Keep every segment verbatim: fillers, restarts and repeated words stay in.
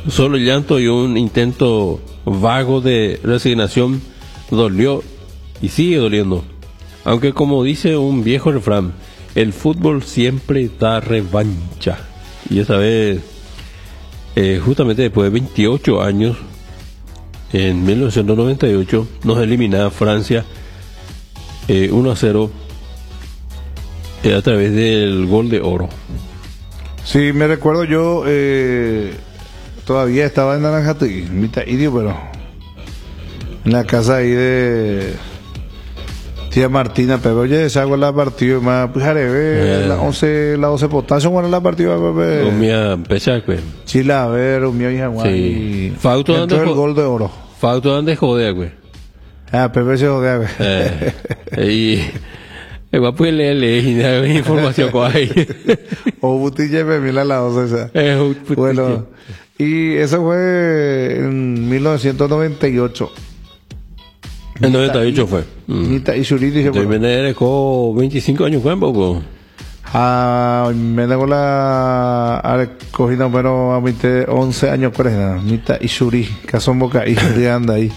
Solo llanto y un intento vago de resignación dolió y sigue doliendo. Aunque como dice un viejo refrán, el fútbol siempre da revancha. Y esta vez, eh, justamente después de veintiocho años, en mil novecientos noventa y ocho, nos eliminaba Francia eh, uno a cero eh, a través del gol de oro. Sí, me recuerdo yo, eh, todavía estaba en Naranjatí, mitad idio, pero en la casa ahí de tía Martina, pero oye, se hago la partida más, pues haré, la once, la once potasio, bueno, la partida, Con mi pecha, pues. Chile, a ver, un mío y Jaguar. Sí. Fauto dentro del gol de oro. Fauto donde jodea, güey. Ah, Pepe se jodea, güey. Eh, y el guapo le leer y dar información con ahí. O butilla me mira la once esa. Bueno, y eso fue en mil novecientos noventa y ocho. En noventa y ocho fue. Nita y Shuri dije, bueno. Me dejó veinticinco años, fue un poco. Ah, me dejó la cogida, pero a once años, ¿cuál es? Nita y Shuri, que son boca y anda ahí.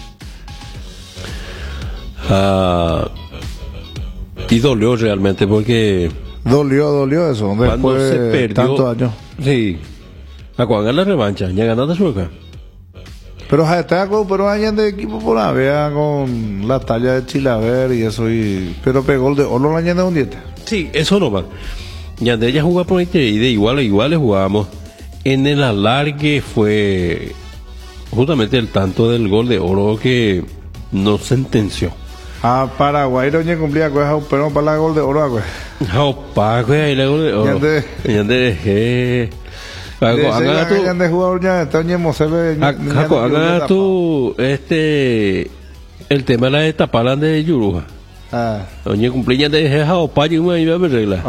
Ah, y dolió realmente porque. Dolió, dolió eso. Cuando después se perdió. Tantos años. Sí. A cuando gana la revancha, ya ganaste sueca. Pero está con, pero allá de equipo por la vea con la talla de Chilaver y eso y pero pegó el de Olo la de un diente. Sí, eso no va. Ya de ella jugaba por ahí y de igual a igual jugábamos. En el alargue fue justamente el tanto del gol de oro que nos sentenció. Ah, Paraguay doña cumplía con pero para el gol de oro, güey. No, pa, güey, ahí el gol de oro. Ya de eh haga tú de jugador ya estamos haga tú este el tema de la etapa de Yuruja. Ah, oye cumplía de jeja o pa y una iba a regla.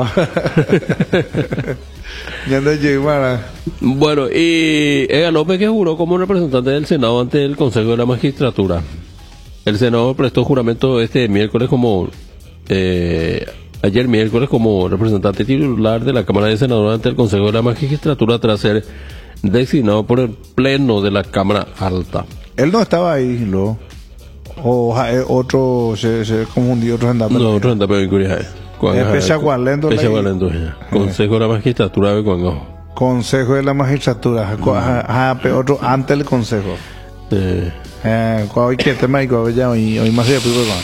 Ya de llevar. Bueno, y Ega López que juró como representante del Senado ante el Consejo de la Magistratura. El Senado prestó juramento este miércoles como eh, ayer miércoles como representante titular de la Cámara de Senadores ante el Consejo de la Magistratura tras ser designado por el Pleno de la Cámara Alta. Él no estaba ahí, ¿no? O eh, otro se, se confundió, otro andaba. No, otro andaba en Curia. Pecha Gualendo. Pecha Gualendo. Consejo de la Magistratura de Cuango. Consejo de la Magistratura. Ah, pero otro ante el Consejo. Eh. Eh, ¿cuál es el tema? Y hoy más de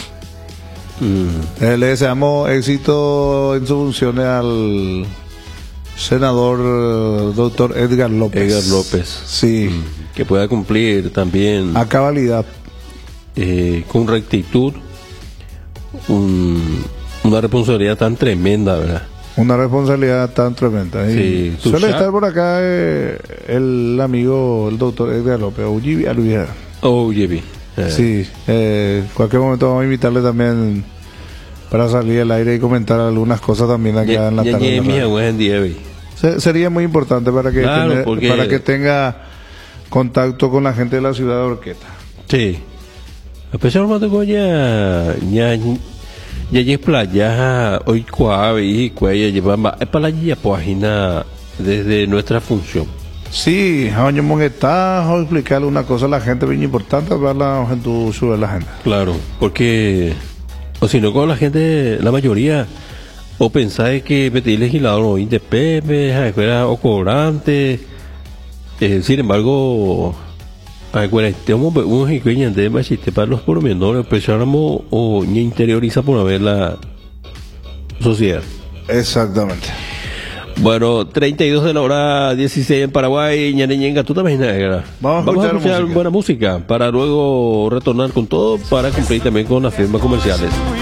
Mm. Le deseamos éxito en sus funciones al senador doctor Edgar López. Edgar López. Sí. Mm. Que pueda cumplir también a cabalidad, eh, con rectitud, un, una responsabilidad tan tremenda, ¿verdad? Una responsabilidad tan tremenda. Sí. Suele estar por acá eh, el amigo, el doctor Edgar López, Ujibi Aluvia. Oh, Ujibi. Eh. Sí, eh, cualquier momento vamos a invitarle también para salir al aire y comentar algunas cosas también aquí en la tarde. Se, sería muy importante para que claro, tenga, porque... para que tenga contacto con la gente de la ciudad de Orqueta. Sí. A pesar de que ya ya ya ya playa hoy cuave y cuella llevamos es para la página desde nuestra función. Sí, año moneta, o explicarle una cosa a la gente bien importante para la gente sobre la gente. Claro, porque o si no con la gente, la mayoría o pensáis que pedir legislador o de Pepe, escuela o cobrante, eh, sin embargo, tenemos unos pequeños de machiste para los pormenores, pensáramos o ni interioriza por ver la sociedad. Exactamente. Bueno, treinta y dos de la hora dieciséis en Paraguay, ñaneñenga, tú también, ¿verdad? Vamos, Vamos a escuchar, a escuchar buena música para luego retornar con todo para cumplir también con las firmas comerciales.